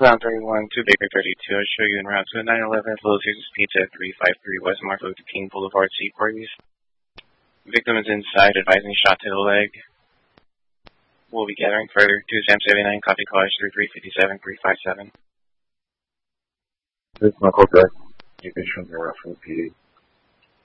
Ground 31 to Baker 32. I'll show you en route to 911 Little Caesars Pizza at 353 West Martin Luther King Boulevard, Seaport East. Victim is inside, advising shot to the leg. We'll be gathering further to Sam 79, copy college 3357 357. This is Michael Jack. You can show me around from the PD.